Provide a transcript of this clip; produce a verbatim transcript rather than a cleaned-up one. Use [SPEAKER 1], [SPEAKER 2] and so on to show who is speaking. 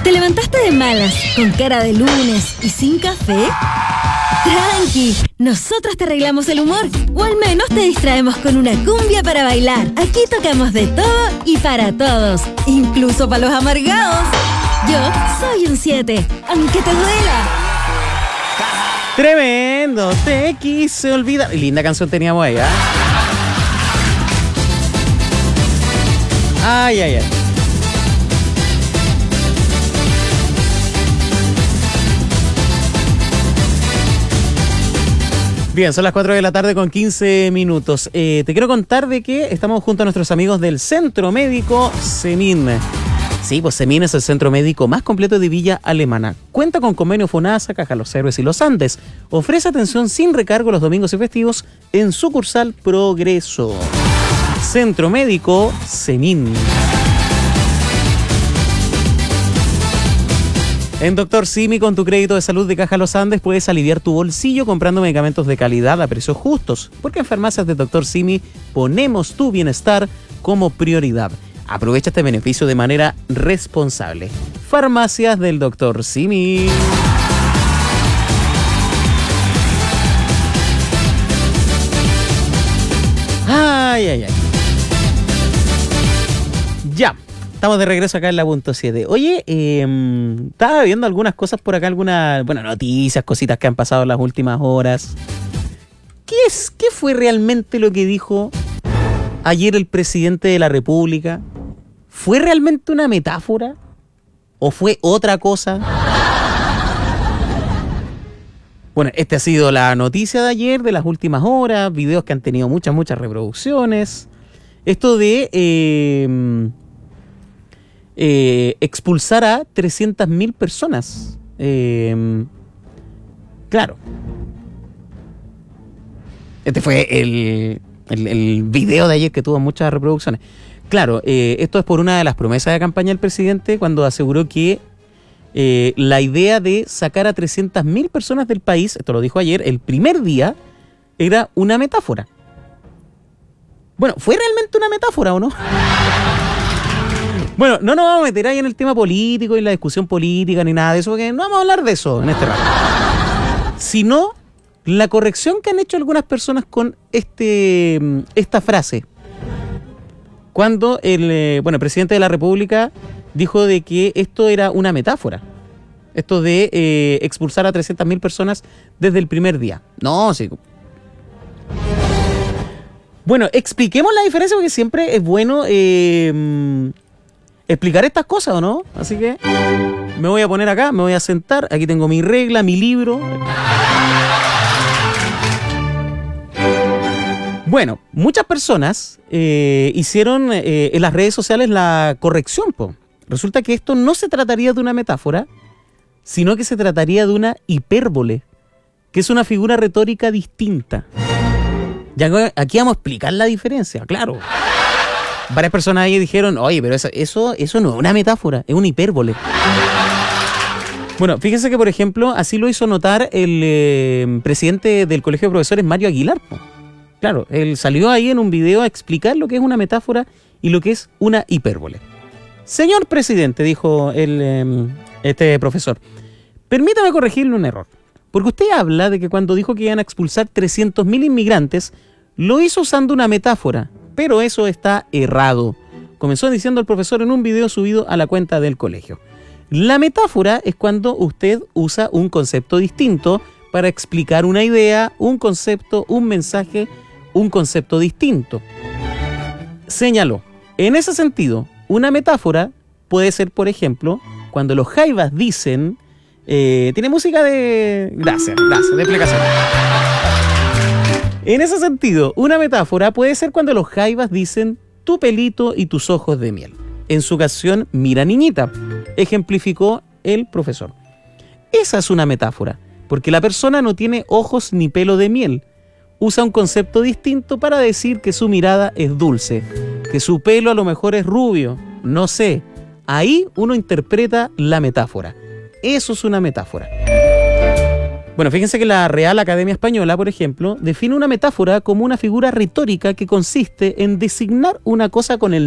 [SPEAKER 1] ¿Te levantaste de malas, con cara de lunes y sin café? Tranqui, nosotros te arreglamos el humor, o al menos te distraemos con una cumbia para bailar. Aquí tocamos de todo y para todos, incluso para los amargados. Yo soy un siete, aunque te duela.
[SPEAKER 2] Tremendo, te quise olvidar. Linda canción teníamos ahí, ¿eh? Ay, ay, ay. Bien, son las cuatro de la tarde con quince minutos. Eh, te quiero contar de que estamos junto a nuestros amigos del Centro Médico Semin. Sí, pues Semin es el centro médico más completo de Villa Alemana. Cuenta con convenio FONASA, Caja Los Héroes y Los Andes. Ofrece atención sin recargo los domingos y festivos en sucursal Progreso. Centro Médico Semin. En Doctor Simi, con tu crédito de salud de Caja Los Andes, puedes aliviar tu bolsillo comprando medicamentos de calidad a precios justos. Porque en farmacias de Doctor Simi ponemos tu bienestar como prioridad. Aprovecha este beneficio de manera responsable. Farmacias del Doctor Simi. Ay, ay, ay. Ya. Estamos de regreso acá en la punto siete. Oye, eh, estaba viendo algunas cosas por acá, algunas, bueno, noticias, cositas que han pasado en las últimas horas. ¿Qué es, qué fue realmente lo que dijo ayer el presidente de la República? ¿Fue realmente una metáfora? ¿O fue otra cosa? Bueno, esta ha sido la noticia de ayer, de las últimas horas, videos que han tenido muchas, muchas reproducciones. Esto de... Eh, Eh, expulsar a trescientas mil personas. Eh, claro. Este fue el, el, el video de ayer que tuvo muchas reproducciones. Claro, eh, esto es por una de las promesas de campaña del presidente cuando aseguró que eh, la idea de sacar a trescientas mil personas del país, esto lo dijo ayer, el primer día, era una metáfora. Bueno, ¿fue realmente una metáfora o no? Bueno, no nos vamos a meter ahí en el tema político y la discusión política ni nada de eso, porque no vamos a hablar de eso en este rato. Sino la corrección que han hecho algunas personas con este esta frase. Cuando el, eh, bueno, el presidente de la República dijo de que esto era una metáfora. Esto de eh, expulsar a trescientas mil personas desde el primer día. No, sí. Bueno, expliquemos la diferencia porque siempre es bueno... Eh, explicar estas cosas, ¿o no? Así que me voy a poner acá, me voy a sentar. Aquí tengo mi regla, mi libro. Bueno, muchas personas eh, hicieron eh, en las redes sociales la corrección, po. Resulta que esto no se trataría de una metáfora, sino que se trataría de una hipérbole, que es una figura retórica distinta. Ya aquí vamos a explicar la diferencia, claro. Varias personas ahí dijeron, oye, pero eso, eso, eso no es una metáfora, es una hipérbole. Bueno, fíjense que, por ejemplo, así lo hizo notar el eh, presidente del Colegio de Profesores, Mario Aguilar. Claro, él salió ahí en un video a explicar lo que es una metáfora y lo que es una hipérbole. Señor presidente, dijo el, eh, este profesor, permítame corregirle un error. Porque usted habla de que cuando dijo que iban a expulsar trescientos mil inmigrantes, lo hizo usando una metáfora. Pero eso está errado, comenzó diciendo el profesor en un video subido a la cuenta del colegio. La metáfora es cuando usted usa un concepto distinto para explicar una idea, un concepto, un mensaje, un concepto distinto. Señaló, en ese sentido, una metáfora puede ser, por ejemplo, cuando los jaivas dicen... Eh, tiene música de... Gracias, gracias, de explicación. En ese sentido, una metáfora puede ser cuando los jaivas dicen tu pelito y tus ojos de miel. En su canción Mira Niñita, ejemplificó el profesor. Esa es una metáfora, porque la persona no tiene ojos ni pelo de miel. Usa un concepto distinto para decir que su mirada es dulce, que su pelo a lo mejor es rubio, no sé. Ahí uno interpreta la metáfora. Eso es una metáfora. Bueno, fíjense que la Real Academia Española, por ejemplo, define una metáfora como una figura retórica que consiste en designar una cosa con el